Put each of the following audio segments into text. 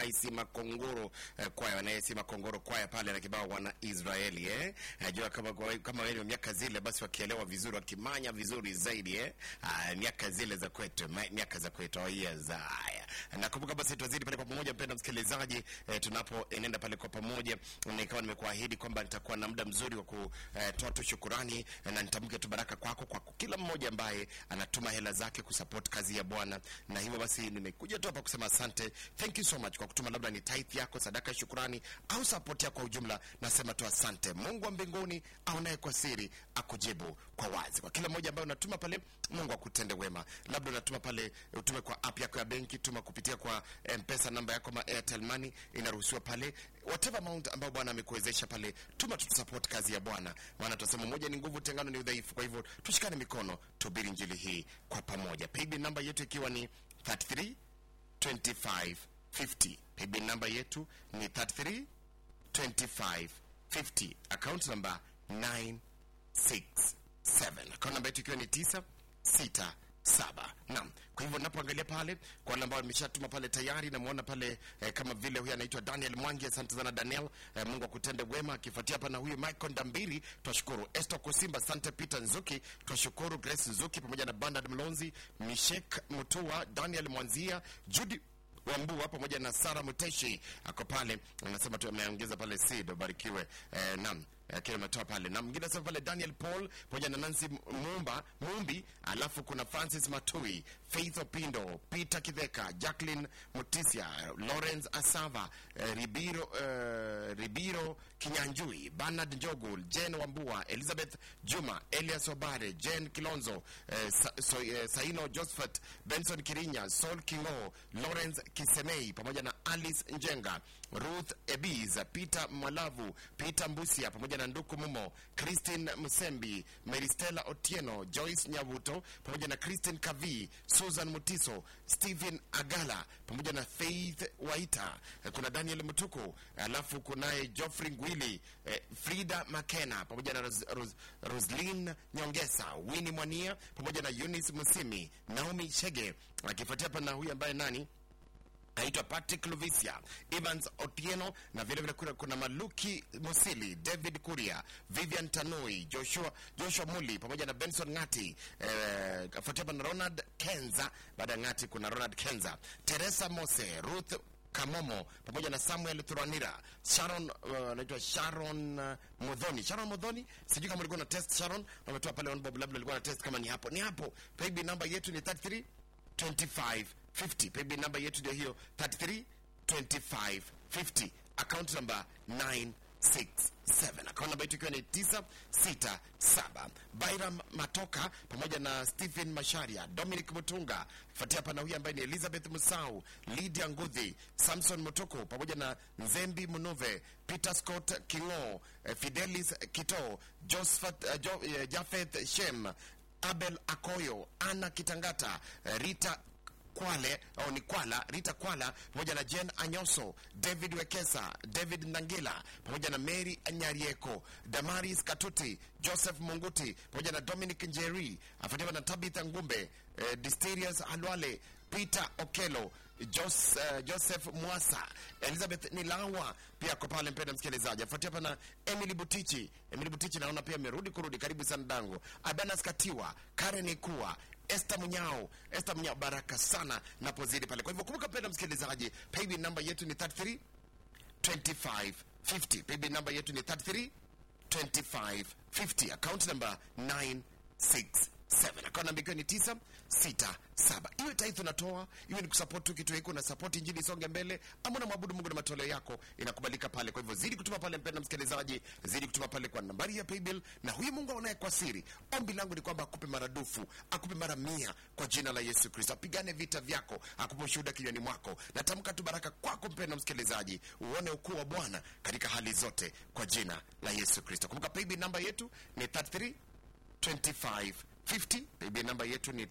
AIC Makongoro kwaya na AIC Makongoro kwaya pale na kibao wana Israeli najua kama wewe miaka zile basi wakielewa vizuri wakimanya vizuri zaidi miaka zile za kwetu miaka za kwetu haya. Nakumbuka basi tuwazidi pale kwa pamoja mpenda msikilizaji tunapoenenda pale kwa pamoja nikawa nimekuahidi kwamba nitakuwa na muda mzuri wa kutoa tu shukrani na nitamke tu baraka kwako kwa kila mmoja ambaye anatuma hela zake kusupport kazi ya Bwana. Na hivyo basi nimekuja tu hapa kusema asante, thank you so much kwa kutuma labda ni tithe yako, sadaka, shukrani au support yako kwa ujumla. Nasema tu asante. Mungu wa mbinguni aonaye kwa siri akujibu kwa wazi. Kwa kila mmoja ambaye unatuma pale, Mungu akutende wema. Labda unatuma pale utume kwa app yako ya benki, tuma kupitia kwa M-Pesa namba yako ma Airtel Money inaruhusiwa pale. Whatever amount ambao Bwana amekuwezesha pale, tuma tusupport kazi ya Bwana. Maana tunasema moja ni nguvu, tengano ni udhaifu. Kwa hivyo tushikane mikono tuhubiri injili hii kwa pamoja. Paybill namba yetu ikiwa ni 332550. Paybill namba yetu ni 332550. Account number 967. Account namba yetu ikiwa ni 967. Naam. Kwa hivyo ninapoangalia pale kwa wale ambao wameshatuma pale tayari na muona pale kama vile huyu anaitwa Daniel Mwangi, asante sana Daniel. Mungu akutende wema. Akifuatia hapa na huyu Michael Ndambiri, twashukuru. Esther Kosimba, asante. Peter Nzuki, twashukuru. Grace Nzuki pamoja na Bernard Mlonzi, Mishek Mutua, Daniel Mwanzia, Judy Wambua pamoja na Sara Muteshi ako pale, anasema tu ameongeza pale seed, barikiwe. Naam, kile umetoa pale. Na mwingine sasa pale Daniel Paul pamoja na Nancy Mumbi, alafu kuna Francis Matui, Faith Opindo, Peter Kidheka, Jacqueline Mutisia, Lawrence Asava, Ribiro Kinyanjui, Bernard Njogul, Jane Wambua, Elizabeth Juma, Elias Obare, Jane Kilonzo, Saino Josephat, Benson Kirinya, Saul Kingo, Lawrence Kisemei pamoja na Alice Njenga, Ruth Ebiza, Peter Mwalavu, Peter Mbusia pamoja na Nduku Mumo, Christine Musembi, Maristela Otieno, Joyce Nyavuto pamoja na Christine Kavi, Susan Mutiso, Stephen Agala pamoja na Faith Waita, kuna Daniel Mutuku, alafu kunaye Geoffrey Ngwili, Frida Makena pamoja na Roslyn Nyongesa, Winnie Mwania pamoja na Eunice Musimi, Naomi Shege. Akifuatia hapa na huyu ambaye nani aitwa Patrick Luvisia, Evans Otieno, na vile vile kuna Maluki Musili, David Kuria, Vivian Tanui, Joshua Muli pamoja na Benson Ngati. Afuatia na Ronald Kenza, baada ya Ngati kuna Ronald Kenza, Teresa Mose, Ruth Kamomo pamoja na Samuel Thuranira, Sharon anaitwa Sharon Modhoni, sijui kama ulikuwa na test Sharon, wametoa pale on Bob, labda alikuwa na test kama ni hapo. Paybill number yetu ni 332550. Paybill number yetu ndio hiyo 332550. Account number 967. Account number yetu ikiwa ni 967. Byram Matoka pamoja na Stephen Masharia, Dominic Mutunga, fuatia hapa na huyu ambaye ni Elizabeth Musau, Lydia Nguthi, Samson Motoko pamoja na Nzembi Munove, Peter Scott Kingo, Fidelis Kito, Jafeth Shem, Abel Akoyo, Anna Kitangata, Rita Kwala pamoja na Jen Anyoso, David Wekesa, David Nangila pamoja na Mary Anyarieko, Damaris Katuti, Joseph Munguti pamoja na Dominic Njeri, afuatiwa na Tabitha Ngumbe, Disterius Halwale, Peter Okelo, Joseph Mwasa, Elizabeth Nilawa pia kwa pale mpenda msikilizaji. Afuatia hapa na Emily Butichi naona pia amerudi karibu sana dango. Abanas Katiwa, Karen Ikua, Esther Munyao, baraka sana napozidi pale. Kwa hivyo kumbuka mpenda msikilizaji, paybill number yetu ni 332550. Paybill number yetu ni 332550. Account number 967. Account number ni 967. Iwe tithe unatoa, iwe ni kusupport tu kitu hiko na support injili isonge mbele, ama na maabudu Mungu na matoleo yako inakubalika pale. Kwa hivyo zidi kutuma pale mpenda msikilizaji, zidi kutuma pale kwa nambari ya paybill, na huyu Mungu anaye kwa siri. Ombi langu ni kwamba akupe maradufu, akupe mara 100 kwa jina la Yesu Kristo. Apigane vita vyako, akupe ushuhuda kinywani mwako. Natamka tu baraka kwako mpenda msikilizaji, uone ukuu wa Bwana katika hali zote kwa jina la Yesu Kristo. Kumbuka paybill namba yetu ni 332550. Paybill namba yetu ni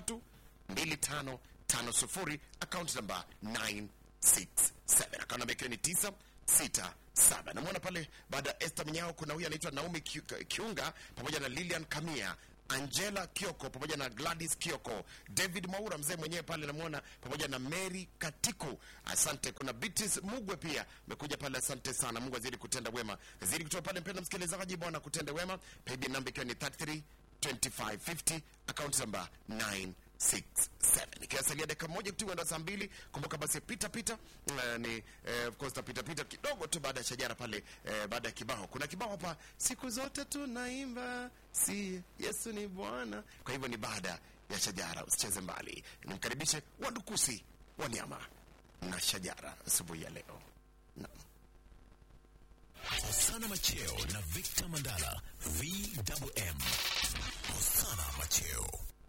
332550. Account number 967. Account number yetu ni 967. Namuona pale baada Esther Mnyao kuna huyu anaitwa Naomi Kiunga pamoja na Lilian Kamia, Angela Kioko pamoja na Gladys Kioko, David Maura mzee mwenyewe pale namuona, pamoja na Mary Katiku. Asante. Kuna Beatrice Mugwe pia amekuja pale, asante sana. Mungu azidi kutenda wema, azidi kutoa pale, mpenda msikilizaji, Bwana kutenda wema. Paybill number ikiwa ni 332550, account number 967. Nikiasalia dakika moja kutu kwenda saa 2. Kumbuka basi pita ni of course pita kidogo tu baada ya shajara pale, baada ya kibao. Kuna kibao hapa, siku zote tunaimba si Yesu ni Bwana. Kwa hivyo ni baada ya shajara, usicheze mbali. Nimkaribishe Wandukusi Wanyama na shajara asubuhi ya leo. Osana Macheo na Victor Mandala, VMM. Osana Macheo.